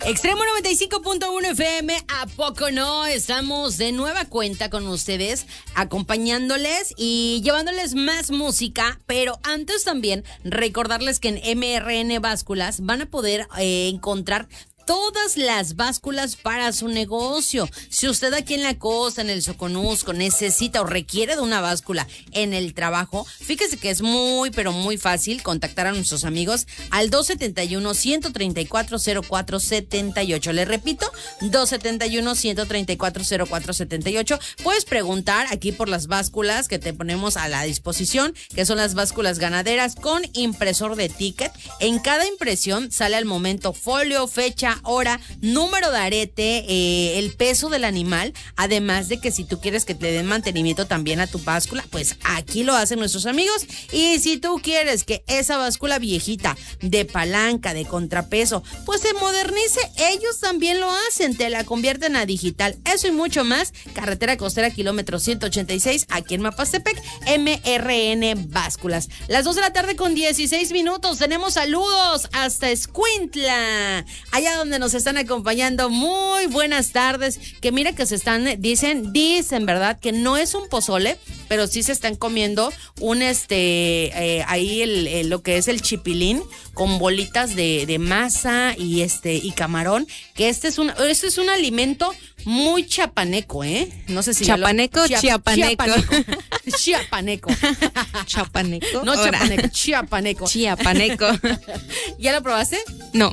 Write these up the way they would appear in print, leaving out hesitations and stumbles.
Extremo 95.1 FM, ¿a poco no? Estamos de nueva cuenta con ustedes, acompañándoles y llevándoles más música, pero antes también recordarles que en MRN Básculas van a poder encontrar todas las básculas para su negocio. Si usted aquí en la costa, en el Soconusco, necesita o requiere de una báscula en el trabajo, fíjese que es muy, pero muy fácil contactar a nuestros amigos al 271-134-0478. Le repito, 271-134-0478. Puedes preguntar aquí por las básculas que te ponemos a la disposición, que son las básculas ganaderas con impresor de ticket. En cada impresión sale al momento folio, fecha, hora, número de arete, el peso del animal, además de que si tú quieres que te den mantenimiento también a tu báscula, pues aquí lo hacen nuestros amigos. Y si tú quieres que esa báscula viejita de palanca, de contrapeso, pues se modernice, ellos también lo hacen, te la convierten a digital. Eso y mucho más, carretera costera kilómetro 186, aquí en Mapastepec, MRN Básculas. Las 2 de la tarde con 16 minutos, tenemos saludos hasta Escuintla, allá donde nos están acompañando. Muy buenas tardes, que mira que se están, dicen, ¿verdad? Que no es un pozole, pero sí se están comiendo un ahí lo que es el chipilín con bolitas de masa y camarón, que este es un alimento muy chapaneco, No sé si chapaneco, chiapaneco. Chiapaneco. Chapaneco. No chapaneco, chiapaneco. Chiapaneco. ¿Ya lo probaste? No.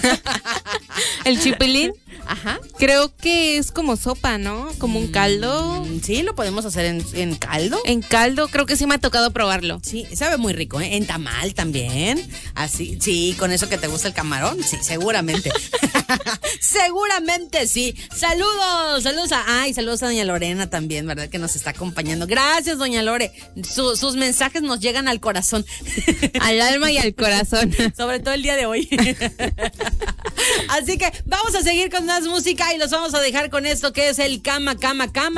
El chipilín. Ajá. Creo que es como sopa, ¿no? Como un caldo. Sí, lo podemos hacer en caldo. En caldo, creo que sí me ha tocado probarlo. Sí, sabe muy rico, En tamal también. Así, sí, con eso que te gusta el camarón. Sí, seguramente. Seguramente sí. Saludos a doña Lorena también, ¿verdad? Que nos está acompañando. Gracias, doña Lore. Sus mensajes nos llegan al corazón. Al alma y al corazón. Sobre todo el día de hoy. Así que vamos a seguir con más música y los vamos a dejar con esto que es el camaleón.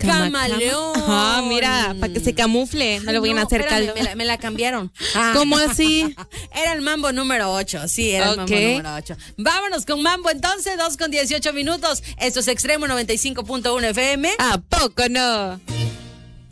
Ah, mira, para que se camufle. No le voy a hacer caldo. Me la cambiaron. ¿Cómo así? Era el mambo número 8. Sí, era el mambo número 8. Vámonos con mambo entonces, 2 con 18 minutos. Esto es Extremo 95.1 FM. ¿A poco no?